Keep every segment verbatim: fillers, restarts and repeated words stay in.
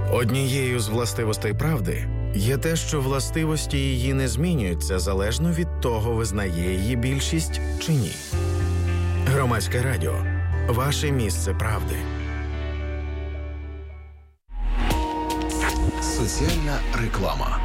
Однією з властивостей правди є те, що властивості її не змінюються залежно від того, визнає її більшість чи ні. Громадське радіо. Ваше місце правди. Соціальна реклама.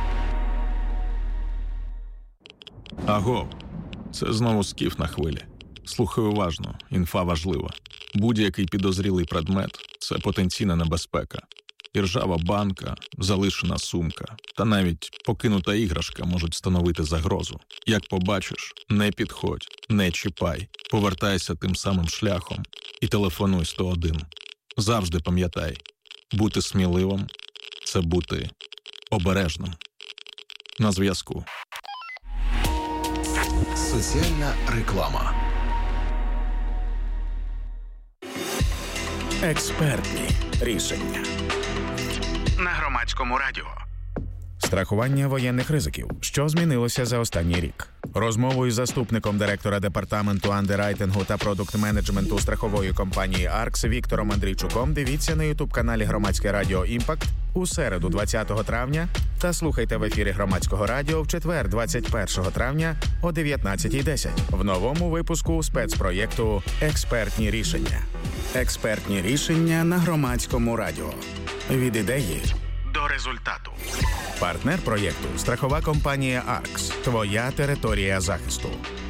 Аго, це знову Скіф на хвилі. Слухай уважно, інфа важлива. Будь-який підозрілий предмет – це потенційна небезпека. І ржава банка, залишена сумка та навіть покинута іграшка можуть становити загрозу. Як побачиш, не підходь, не чіпай, повертайся тим самим шляхом і телефонуй сто один. Завжди пам'ятай, бути сміливим – це бути обережним. На зв'язку. Соціальна реклама. Експертні рішення. На Громадському радіо. Страхування воєнних ризиків. Що змінилося за останній рік? Розмову із заступником директора департаменту андеррайтингу та продукт-менеджменту страхової компанії «Аркс» Віктором Андрійчуком дивіться на ютуб-каналі Громадське радіо «Імпакт» у середу двадцятого травня та слухайте в ефірі Громадського радіо в четвер двадцять першого травня о дев'ятнадцятій десять в новому випуску спецпроєкту «Експертні рішення». Експертні рішення на Громадському радіо. Від ідеї до результату. Партнер проєкту – страхова компанія «Аркс». Твоя територія захисту.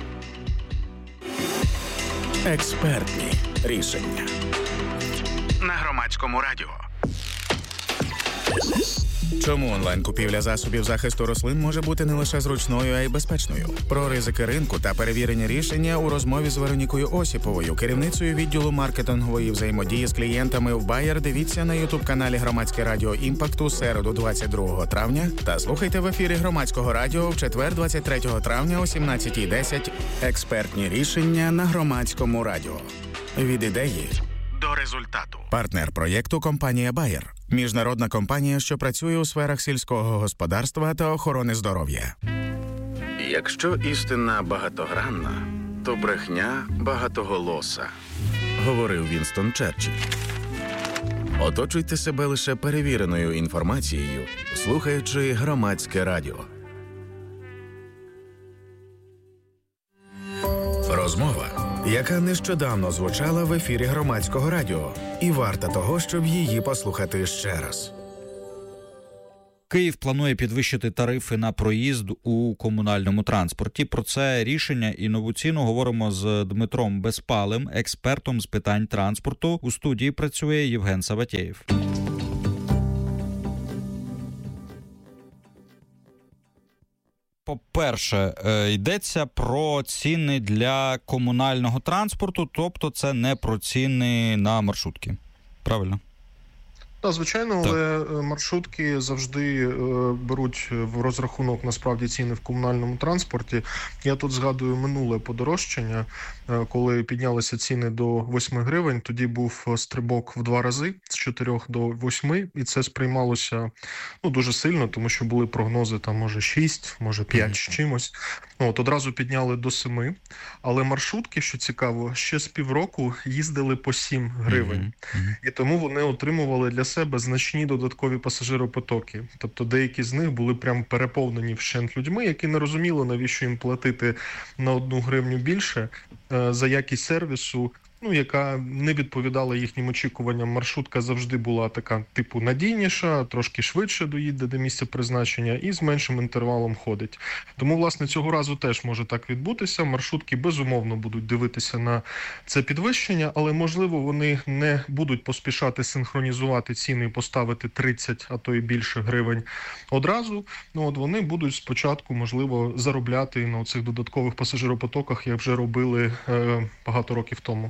Експертні рішення. На Громадському радіо. Чому онлайн-купівля засобів захисту рослин може бути не лише зручною, а й безпечною? Про ризики ринку та перевірені рішення у розмові з Веронікою Осіповою, керівницею відділу маркетингової взаємодії з клієнтами в Bayer, дивіться на ютуб-каналі Громадське радіо «Імпакт» у середу двадцять другого травня та слухайте в ефірі Громадського радіо в четвер двадцять третього травня о сімнадцятій десять. Експертні рішення на Громадському радіо. Від ідеї до результату. Партнер проєкту – компанія Bayer. Міжнародна компанія, що працює у сферах сільського господарства та охорони здоров'я. Якщо істина багатогранна, то брехня багатоголоса, говорив Вінстон Черчилль. Оточуйте себе лише перевіреною інформацією, слухаючи Громадське радіо. Розмова, яка нещодавно звучала в ефірі Громадського радіо, і варта того, щоб її послухати ще раз. Київ планує підвищити тарифи на проїзд у комунальному транспорті. Про це рішення і нову ціну говоримо з Дмитром Безпалим, експертом з питань транспорту. У студії працює Євген Саватєєв. По-перше, йдеться про ціни для комунального транспорту, тобто це не про ціни на маршрутки. Правильно? Так, звичайно, але так. Маршрутки завжди беруть в розрахунок, насправді, ціни в комунальному транспорті. Я тут згадую минуле подорожчання, коли піднялися ціни до восьми гривень, тоді був стрибок в два рази, з чотирьох до восьми, і це сприймалося ну, дуже сильно, тому що були прогнози, там, може, шість, може, п'ять mm-hmm. з чимось. Ну, от одразу підняли до семи, але маршрутки, що цікаво, ще з півроку їздили по сім гривень. Mm-hmm. І тому вони отримували для себе значні додаткові пасажиропотоки. Тобто деякі з них були прям переповнені вщент людьми, які не розуміли, навіщо їм платити на одну гривню більше е, за якість сервісу, ну, яка не відповідала їхнім очікуванням. Маршрутка завжди була така, типу, надійніша, трошки швидше доїде до місця призначення і з меншим інтервалом ходить. Тому, власне, цього разу теж може так відбутися. Маршрутки, безумовно, будуть дивитися на це підвищення, але, можливо, вони не будуть поспішати синхронізувати ціни і поставити тридцять, а то і більше гривень одразу. Ну, от вони будуть спочатку, можливо, заробляти на цих додаткових пасажиропотоках, як вже робили е, багато років тому.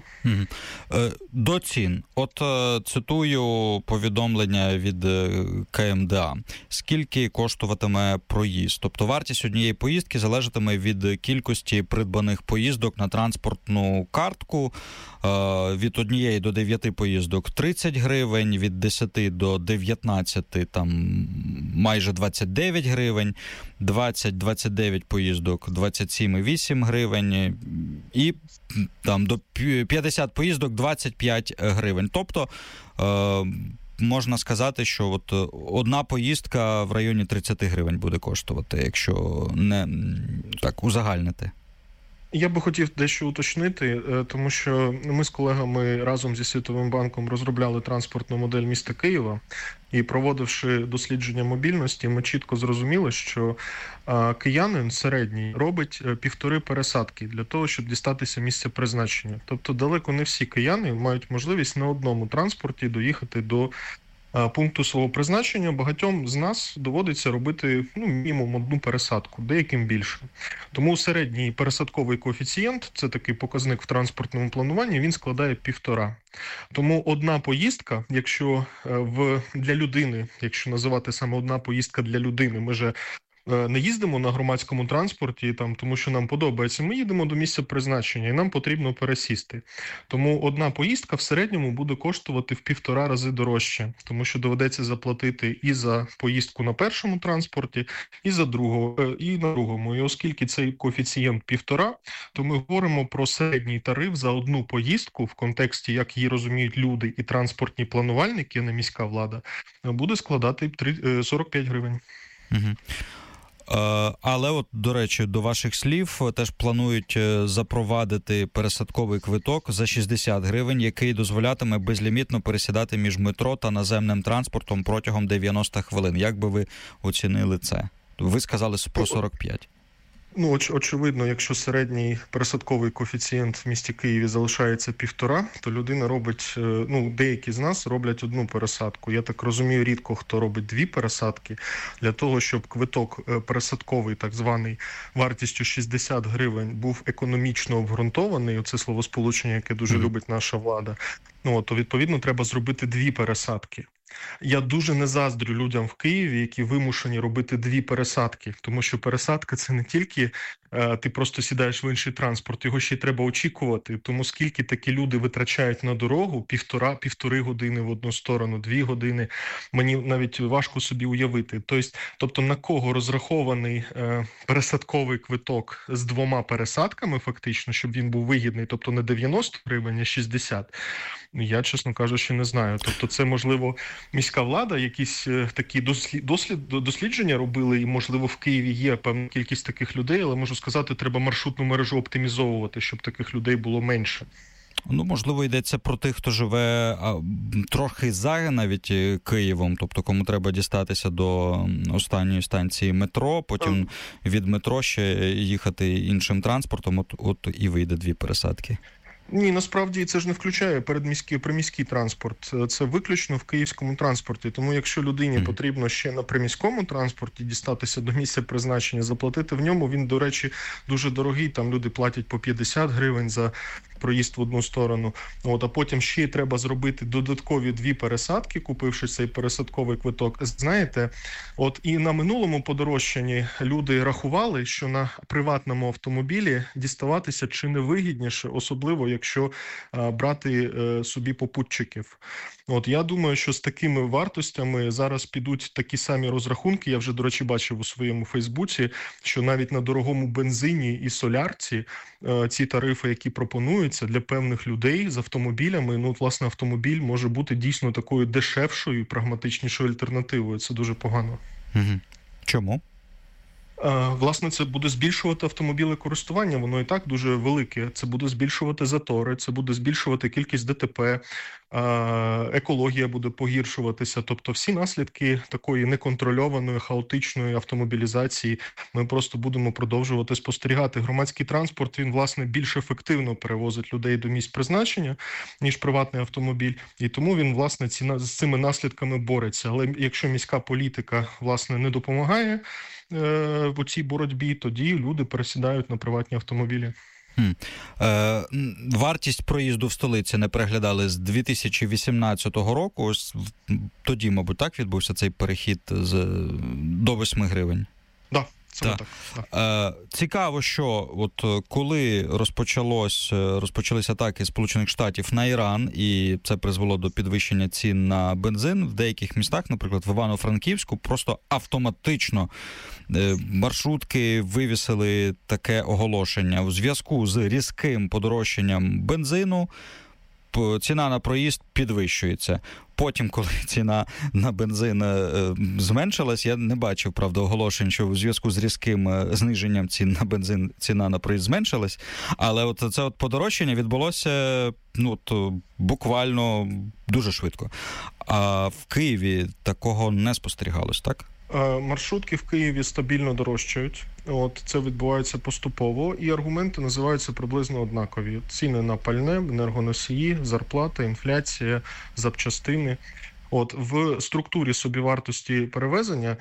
До цін. От цитую повідомлення від ка ем де а. Скільки коштуватиме проїзд? Тобто вартість однієї поїздки залежатиме від кількості придбаних поїздок на транспортну картку. Від однієї до дев'яти поїздок тридцять гривень, від десяти до дев'ятнадцяти там майже двадцять дев'ять гривень, двадцять - двадцять дев'ять поїздок двадцять сім цілих вісім гривень і там до п'ятдесят поїздок двадцять п'ять гривень. Тобто можна сказати, що от одна поїздка в районі тридцять гривень буде коштувати, якщо не так узагальнити. Я би хотів дещо уточнити, тому що ми з колегами разом зі Світовим банком розробляли транспортну модель міста Києва, і проводивши дослідження мобільності, ми чітко зрозуміли, що киянин середній робить півтори пересадки для того, щоб дістатися місця призначення. Тобто далеко не всі кияни мають можливість на одному транспорті доїхати до пункту свого призначення. Багатьом з нас доводиться робити ну, мінімум одну пересадку, деяким більше. Тому середній пересадковий коефіцієнт, це такий показник в транспортному плануванні, він складає півтора. Тому одна поїздка, якщо в, для людини, якщо називати саме одна поїздка для людини, ми же не їздимо на громадському транспорті, там, тому що нам подобається. Ми їдемо до місця призначення і нам потрібно пересісти. Тому одна поїздка в середньому буде коштувати в півтора рази дорожче, тому що доведеться заплатити і за поїздку на першому транспорті, і за другого, і на другому. І оскільки цей коефіцієнт півтора, то ми говоримо про середній тариф за одну поїздку в контексті, як її розуміють люди і транспортні планувальники, а не міська влада, буде складати сорок п'ять гривень. Угу. Але от, до речі, до ваших слів, теж планують запровадити пересадковий квиток за шістдесят гривень, який дозволятиме безлімітно пересідати між метро та наземним транспортом протягом дев'яносто хвилин. Як би ви оцінили це? Ви сказали про сорок п'ять. Ну, оч, очевидно, якщо середній пересадковий коефіцієнт в місті Києві залишається півтора, то людина робить, ну, деякі з нас роблять одну пересадку. Я так розумію, рідко хто робить дві пересадки. Для того, щоб квиток пересадковий, так званий, вартістю шістдесят гривень, був економічно обґрунтований, оце словосполучення, яке дуже любить наша влада, ну, то, відповідно, треба зробити дві пересадки. Я дуже не заздрю людям в Києві, які вимушені робити дві пересадки, тому що пересадка – це не тільки е, ти просто сідаєш в інший транспорт, його ще й треба очікувати. Тому скільки такі люди витрачають на дорогу, півтора, півтори години в одну сторону, дві години, мені навіть важко собі уявити. Тобто, тобто на кого розрахований е, пересадковий квиток з двома пересадками фактично, щоб він був вигідний, тобто не дев'яносто гривень, а шістдесят, я, чесно кажучи, не знаю. Тобто це, можливо, міська влада якісь такі дослід, дослід, дослідження робили, і, можливо, в Києві є певна кількість таких людей, але, можу сказати, треба маршрутну мережу оптимізовувати, щоб таких людей було менше. Ну, можливо, йдеться про тих, хто живе а, трохи за навіть Києвом, тобто кому треба дістатися до останньої станції метро, потім від метро ще їхати іншим транспортом, от, от і вийде дві пересадки. Ні, насправді це ж не включає передміський, приміський транспорт. Це виключно в київському транспорті. Тому якщо людині mm. потрібно ще на приміському транспорті дістатися до місця призначення, заплатити в ньому, він, до речі, дуже дорогий. Там люди платять по п'ятдесят гривень за проїзд в одну сторону. От, а потім ще й треба зробити додаткові дві пересадки, купивши цей пересадковий квиток. Знаєте, от і на минулому подорожчанні люди рахували, що на приватному автомобілі діставатися чи не вигідніше, особливо якщо а, брати а, собі попутчиків. От я думаю, що з такими вартостями зараз підуть такі самі розрахунки. Я вже, до речі, бачив у своєму Фейсбуці, що навіть на дорогому бензині і солярці а, ці тарифи, які пропонуються для певних людей з автомобілями, ну, от, власне, автомобіль може бути дійсно такою дешевшою, прагматичнішою альтернативою. Це дуже погано. Угу. Чому? Власне, це буде збільшувати автомобілekористування, воно і так дуже велике. Це буде збільшувати затори, це буде збільшувати кількість ДТП, екологія буде погіршуватися. Тобто всі наслідки такої неконтрольованої, хаотичної автомобілізації ми просто будемо продовжувати спостерігати. Громадський транспорт, він, власне, більш ефективно перевозить людей до місць призначення, ніж приватний автомобіль. І тому він, власне, ці, з цими наслідками бореться. Але якщо міська політика, власне, не допомагає в цій боротьбі, тоді люди пересідають на приватні автомобілі. Хм. Е, вартість проїзду в столиці не переглядали з дві тисячі вісімнадцятого року. Ось тоді, мабуть, так відбувся цей перехід з, до восьми гривень. Так. Так. Так. Е, цікаво, що от коли розпочалось, розпочалися атаки Сполучених Штатів на Іран, і це призвело до підвищення цін на бензин, в деяких містах, наприклад, в Івано-Франківську, просто автоматично е, маршрутки вивісили таке оголошення: у зв'язку з різким подорожчанням бензину ціна на проїзд підвищується. Потім, коли ціна на бензин зменшилась, я не бачив, правда, оголошень, що в зв'язку з різким зниженням цін на бензин ціна на проїзд зменшилась. Але от це от подорожчання відбулося ну, то буквально дуже швидко. А в Києві такого не спостерігалось, так? Маршрутки в Києві стабільно дорожчають. От це відбувається поступово, і аргументи називаються приблизно однакові: ціни на пальне, енергоносії, зарплата, інфляція, запчастини. От в структурі собівартості перевезення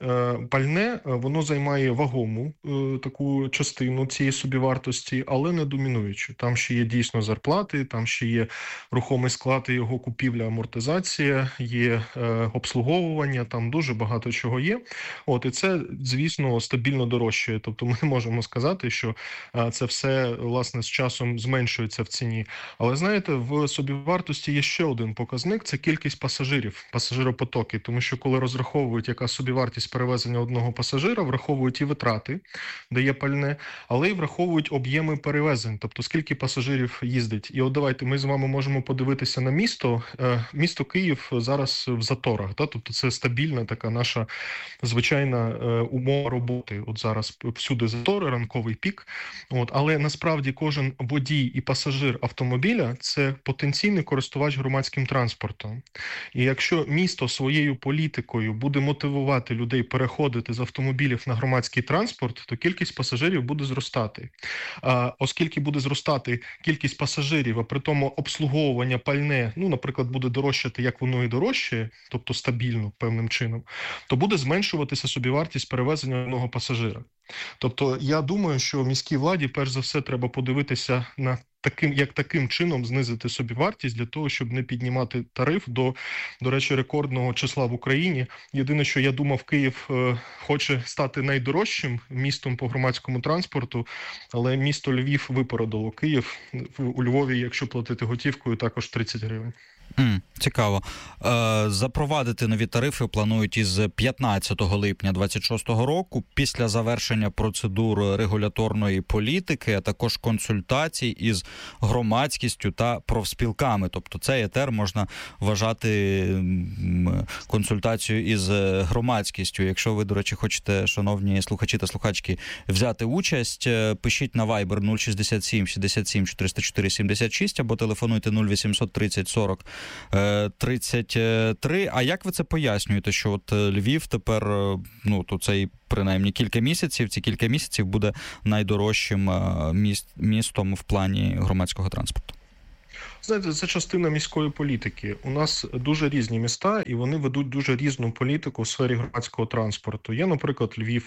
пальне, воно займає вагому таку частину цієї собівартості, але не домінуючу. Там ще є дійсно зарплати, там ще є рухомий склад і його купівля, амортизація, є обслуговування, там дуже багато чого є. От і це, звісно, стабільно дорожчає. Тобто ми не можемо сказати, що це все, власне, з часом зменшується в ціні. Але, знаєте, в собівартості є ще один показник – це кількість пасажирів, пасажиропотоки. Тому що коли розраховують, яка собівартість перевезення одного пасажира, враховують і витрати, де є пальне, але й враховують об'єми перевезень, тобто скільки пасажирів їздить. І от давайте ми з вами можемо подивитися на місто. Місто Київ зараз в заторах, да? Тобто це стабільна така наша звичайна умова роботи. От зараз всюди затори, ранковий пік. От, але насправді кожен водій і пасажир автомобіля – це потенційний користувач громадським транспортом. І якщо місто своєю політикою буде мотивувати людей переходити з автомобілів на громадський транспорт, то кількість пасажирів буде зростати. А, оскільки буде зростати кількість пасажирів, а при тому обслуговування пальне, ну, наприклад, буде дорожчати, як воно і дорожчає, тобто стабільно певним чином, то буде зменшуватися собівартість перевезення одного пасажира. Тобто я думаю, що міській владі перш за все треба подивитися на таким, як таким чином знизити собівартість для того, щоб не піднімати тариф до, до речі, рекордного числа в Україні. Єдине, що я думав, Київ е, хоче стати найдорожчим містом по громадському транспорту, але місто Львів випередило Київ. У Львові, якщо платити готівкою, також тридцять гривень. Mm, цікаво. Е, запровадити нові тарифи планують із п'ятнадцятого липня двадцять шостого року після завершення процедур регуляторної політики, а також консультацій із громадськістю та профспілками. Тобто цей етер можна вважати консультацією із громадськістю. Якщо ви, до речі, хочете, шановні слухачі та слухачки, взяти участь, пишіть на Viber нуль шістдесят сім шістдесят сім чотириста чотири сімдесят шість або телефонуйте нуль вісімсот тридцять сорок тридцять три. А як ви це пояснюєте, що от Львів тепер, ну, то цей принаймні кілька місяців, ці кілька місяців буде найдорожчим міст, містом в плані громадського транспорту? Знаєте, це частина міської політики. У нас дуже різні міста, і вони ведуть дуже різну політику в сфері громадського транспорту. Є, наприклад, Львів,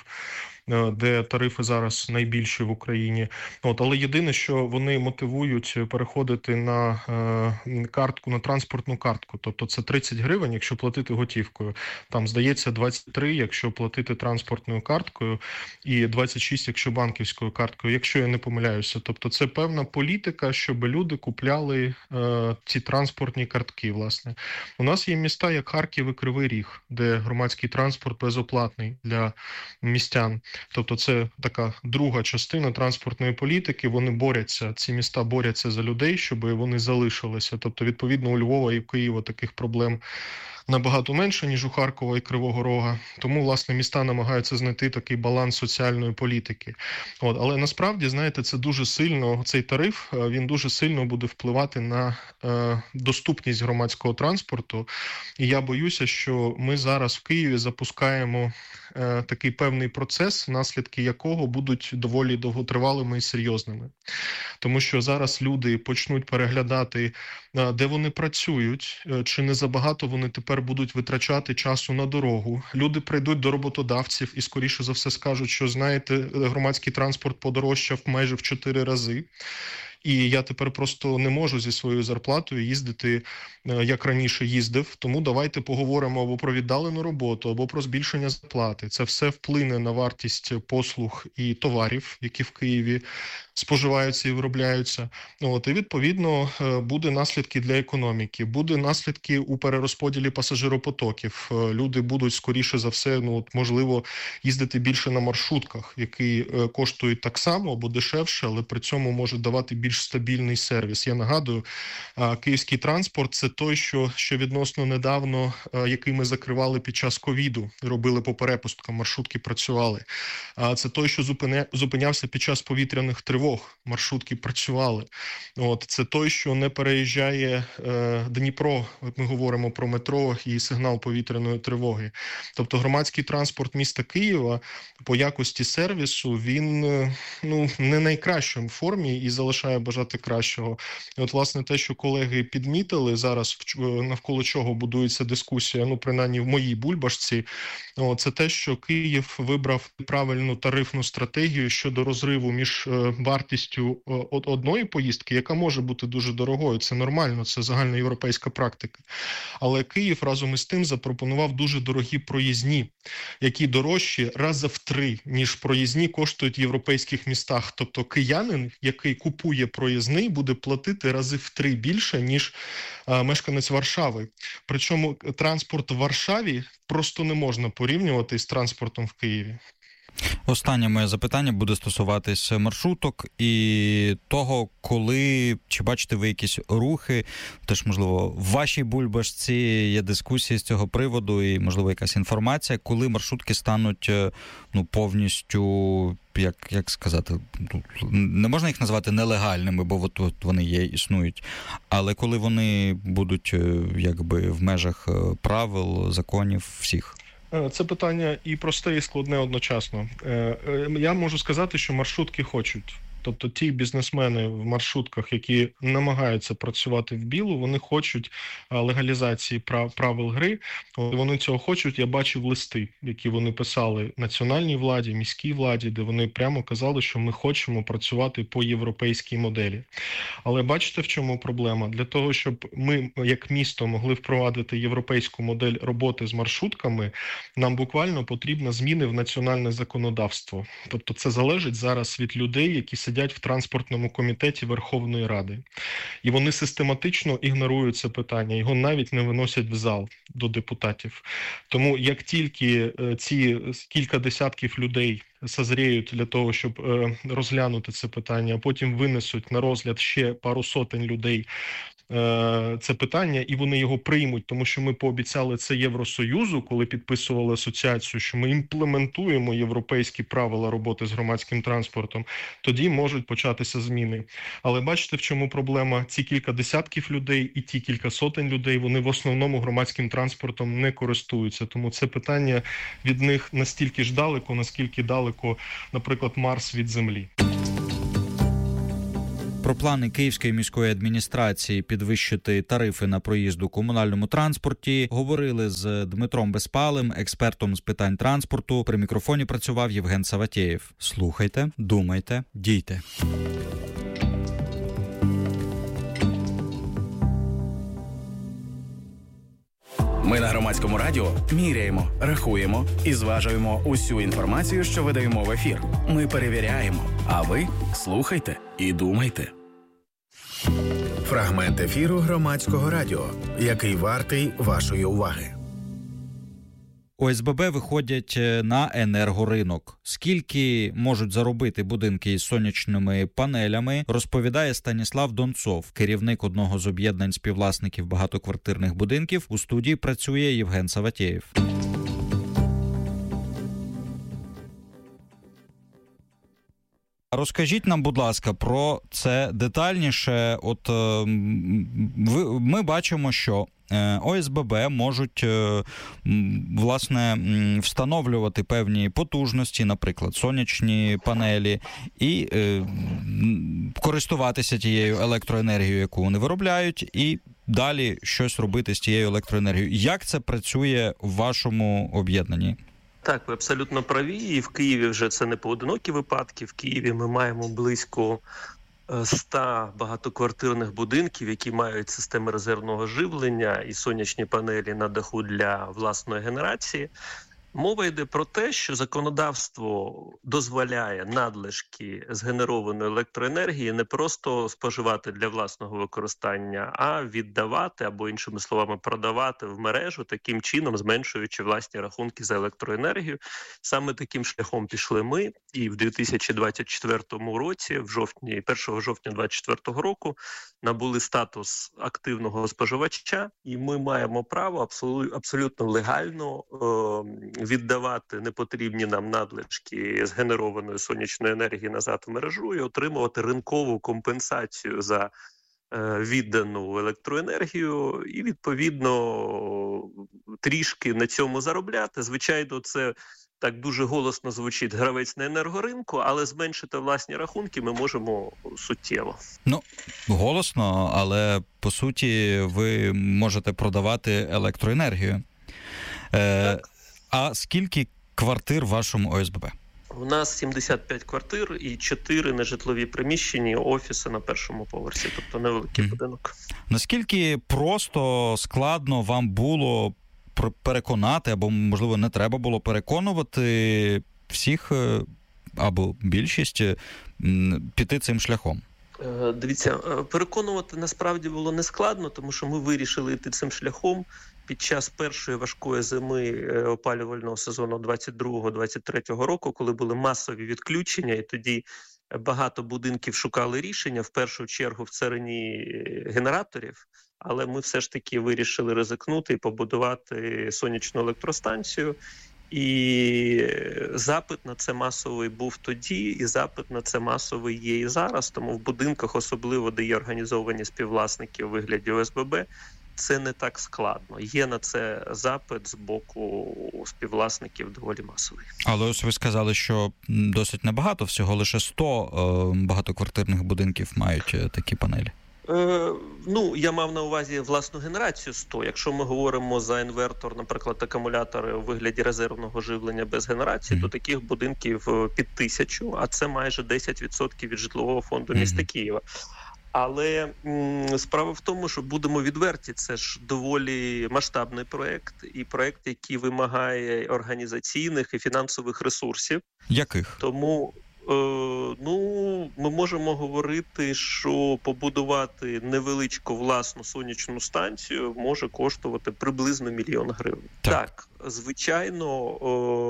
де тарифи зараз найбільші в Україні. От, але єдине, що вони мотивують переходити на е, картку, на транспортну картку. Тобто це тридцять гривень, якщо платити готівкою. Там, здається, двадцять три, якщо платити транспортною карткою, і двадцять шість, якщо банківською карткою, якщо я не помиляюся. Тобто це певна політика, щоб люди купляли е, ці транспортні картки, власне. У нас є міста, як Харків і Кривий Ріг, де громадський транспорт безоплатний для містян. Тобто це така друга частина транспортної політики. Вони борються, ці міста борються за людей, щоб вони залишилися. Тобто, відповідно, у Львова і Києва таких проблем набагато менше, ніж у Харкова і Кривого Рога. Тому, власне, міста намагаються знайти такий баланс соціальної політики. От, але насправді, знаєте, це дуже сильно, цей тариф, він дуже сильно буде впливати на е, доступність громадського транспорту. І я боюся, що ми зараз в Києві запускаємо е, такий певний процес, наслідки якого будуть доволі довготривалими і серйозними. Тому що зараз люди почнуть переглядати, е, де вони працюють, е, чи не забагато вони тепер будуть витрачати часу на дорогу. Люди прийдуть до роботодавців і, скоріше за все, скажуть, що, знаєте, громадський транспорт подорожчав майже в чотири рази. І я тепер просто не можу зі своєю зарплатою їздити, як раніше їздив. Тому давайте поговоримо або про віддалену роботу, або про збільшення зарплати. Це все вплине на вартість послуг і товарів, які в Києві споживаються і виробляються. От, і, відповідно, буде наслідки для економіки, буде наслідки у перерозподілі пасажиропотоків. Люди будуть, скоріше за все, ну, от, можливо, їздити більше на маршрутках, які коштують так само або дешевше, але при цьому можуть давати більше більш стабільний сервіс. Я нагадую, київський транспорт – це той, що, що відносно недавно, який ми закривали під час ковіду, робили по перепусткам, маршрутки працювали. Це той, що зупиня, зупинявся під час повітряних тривог, маршрутки працювали. От, це той, що не переїжджає е, Дніпро, ми говоримо про метро і сигнал повітряної тривоги. Тобто громадський транспорт міста Києва по якості сервісу, він ну, не найкращому формі і залишає бажати кращого. І от, власне, те, що колеги підмітили зараз, навколо чого будується дискусія, ну, принаймні в моїй бульбашці, о, це те, що Київ вибрав правильну тарифну стратегію щодо розриву між вартістю одної поїздки, яка може бути дуже дорогою, це нормально, це загальноєвропейська практика. Але Київ разом із тим запропонував дуже дорогі проїзні, які дорожчі рази в три, ніж проїзні коштують в європейських містах. Тобто киянин, який купує проїзний, буде платити рази в три більше, ніж а, мешканець Варшави. Причому транспорт в Варшаві просто не можна порівнювати з транспортом в Києві. Останнє моє запитання буде стосуватись маршруток і того, коли, чи бачите ви якісь рухи, теж, можливо, в вашій бульбашці є дискусії з цього приводу і, можливо, якась інформація, коли маршрутки стануть ну, повністю, як, як сказати, не можна їх назвати нелегальними, бо от, от вони є, існують, але коли вони будуть якби в межах правил, законів всіх. Це питання і просте, і складне одночасно. Я можу сказати, що маршрутки хочуть. Тобто ті бізнесмени в маршрутках, які намагаються працювати в білу, вони хочуть легалізації прав, правил гри. Вони цього хочуть. Я бачив листи, які вони писали національній владі, міській владі, де вони прямо казали, що ми хочемо працювати по європейській моделі. Але бачите, в чому проблема? Для того, щоб ми, як місто, могли впровадити європейську модель роботи з маршрутками, нам буквально потрібно зміни в національне законодавство. Тобто це залежить зараз від людей, які сидять в транспортному комітеті Верховної Ради. І вони систематично ігнорують це питання, його навіть не виносять в зал до депутатів. Тому як тільки ці кілька десятків людей созріють для того, щоб розглянути це питання, а потім винесуть на розгляд ще пару сотень людей це питання, і вони його приймуть, тому що ми пообіцяли це Євросоюзу, коли підписували асоціацію, що ми імплементуємо європейські правила роботи з громадським транспортом, тоді можуть початися зміни. Але бачите, в чому проблема? Ці кілька десятків людей і ті кілька сотень людей, вони в основному громадським транспортом не користуються. Тому це питання від них настільки ж далеко, наскільки далеко, наприклад, Марс від Землі. Про плани Київської міської адміністрації підвищити тарифи на проїзд у комунальному транспорті говорили з Дмитром Безпалим, експертом з питань транспорту. При мікрофоні працював Євген Саватєєв. Слухайте, думайте, дійте. Ми на Громадському радіо міряємо, рахуємо і зважуємо усю інформацію, що видаємо в ефір. Ми перевіряємо, а ви слухайте і думайте. Фрагмент ефіру Громадського радіо, який вартий вашої уваги. О С Б Б виходять на енергоринок. Скільки можуть заробити будинки із сонячними панелями, розповідає Станіслав Донцов, керівник одного з об'єднань співвласників багатоквартирних будинків. У студії працює Євген Саватєєв. Розкажіть нам, будь ласка, про це детальніше. От ви, ми бачимо, що О С Б Б можуть, власне, встановлювати певні потужності, наприклад, сонячні панелі, і е, користуватися тією електроенергією, яку вони виробляють, і далі щось робити з тією електроенергією. Як це працює в вашому об'єднанні? Так, ви абсолютно праві, і в Києві вже це не поодинокі випадки. В Києві ми маємо близько ста багатоквартирних будинків, які мають системи резервного живлення і сонячні панелі на даху для власної генерації. Мова йде про те, що законодавство дозволяє надлишки згенерованої електроенергії не просто споживати для власного використання, а віддавати або, іншими словами, продавати в мережу, таким чином зменшуючи власні рахунки за електроенергію. Саме таким шляхом пішли ми, і в дві тисячі двадцять четвертому році, в жовтні, першого жовтня двадцять четвертого року, набули статус активного споживача, і ми маємо право абсолютно, абсолютно легально е- віддавати непотрібні нам надлишки згенерованої сонячної енергії назад в мережу і отримувати ринкову компенсацію за е, віддану електроенергію і, відповідно, трішки на цьому заробляти. Звичайно, це так дуже голосно звучить гравець на енергоринку, але зменшити власні рахунки ми можемо суттєво. Ну, голосно, але, по суті, ви можете продавати електроенергію. Е, а скільки квартир в вашому О С Б Б? У нас сімдесят п'ять квартир і чотири нежитлові приміщення, офіси на першому поверсі, тобто невеликий mm. будинок. Наскільки просто, складно вам було переконати, або, можливо, не треба було переконувати всіх, або більшість, піти цим шляхом? Дивіться, переконувати насправді було нескладно, тому що ми вирішили йти цим шляхом під час першої важкої зими опалювального сезону двадцять другого двадцять третього року, коли були масові відключення, і тоді багато будинків шукали рішення, в першу чергу в царині генераторів, але ми все ж таки вирішили ризикнути і побудувати сонячну електростанцію. І запит на це масовий був тоді, і запит на це масовий є і зараз. Тому в будинках, особливо де є організовані співвласники у вигляді О С Б Б, це не так складно. Є на це запит з боку співвласників доволі масовий. Але ось ви сказали, що досить небагато, всього лише сто багатоквартирних будинків мають такі панелі. Е, ну, я мав на увазі власну генерацію сто. Якщо ми говоримо за інвертор, наприклад, акумулятори у вигляді резервного живлення без генерації, mm-hmm. то таких будинків під тисячу, а це майже десять відсотків від житлового фонду mm-hmm. міста Києва. Але м, справа в тому, що будемо відверті, це ж доволі масштабний проєкт, і проєкт, який вимагає організаційних і фінансових ресурсів. Яких? Тому... Ну, ми можемо говорити, що побудувати невеличку власну сонячну станцію може коштувати приблизно мільйон гривень. Так, так звичайно,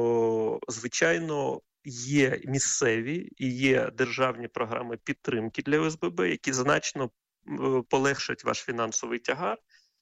звичайно, є місцеві і є державні програми підтримки для О С Б Б, які значно полегшать ваш фінансовий тягар.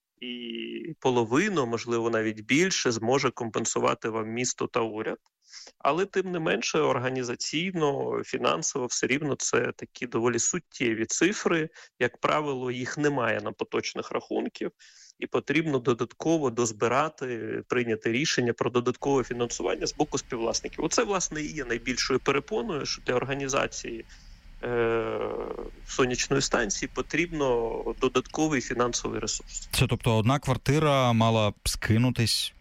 І половину, можливо, навіть більше, зможе компенсувати вам місто та уряд. Але, тим не менше, організаційно, фінансово все рівно це такі доволі суттєві цифри. Як правило, їх немає на поточних рахунків, і потрібно додатково дозбирати, прийняти рішення про додаткове фінансування з боку співвласників. Оце, власне, і є найбільшою перепоною, що для організації сонячної станції потрібно додатковий фінансовий ресурс. Це, тобто, одна квартира мала б скинутись